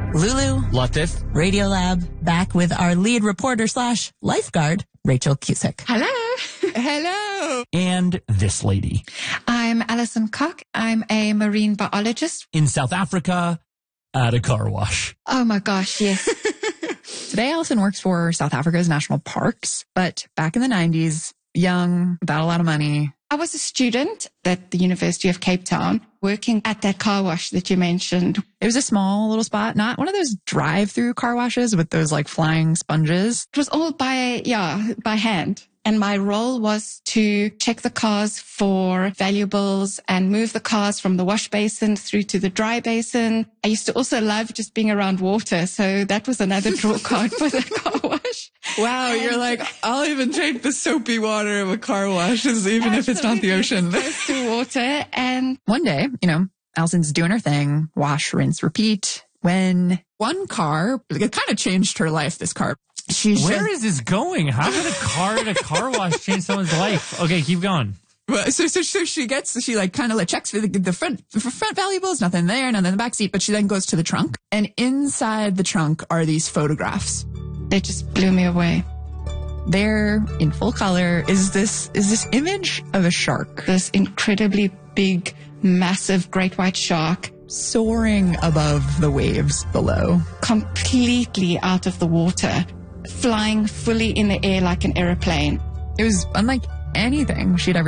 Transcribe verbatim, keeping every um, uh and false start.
Lulu, Latif, Radiolab, back with our lead reporter slash lifeguard, Rachel Cusick. Hello. Hello. and this lady. I'm Alison Cock. I'm a marine biologist. In South Africa, at a car wash. Oh my gosh, yes. Today, Alison works for South Africa's national parks, but back in the nineties, young, without a lot of money. I was a student at the University of Cape Town working at that car wash that you mentioned. It was a small little spot, not one of those drive-through car washes with those like flying sponges. It was all by, yeah, by hand. And my role was to check the cars for valuables and move the cars from the wash basin through to the dry basin. I used to also love just being around water. So that was another draw card for the car wash. Wow, and you're like, I'll even take the soapy water of a car wash, even if it's not the ocean. Close to water. And one day, you know, Alison's doing her thing, wash, rinse, repeat, when one car, it kind of changed her life, this car. She's Where just, is this going? How would a car at a car wash change someone's life? Okay, keep going. Well, so, so, so she gets, she like kind of like checks for the, the front, the front valuables, nothing there, nothing in the back seat, but she then goes to the trunk. And inside the trunk are these photographs. They just blew me away. There, in full color, is this, is this image of a shark. This incredibly big, massive great white shark. Soaring above the waves below. Completely out of the water. Flying fully in the air like an airplane. It was unlike anything she'd ever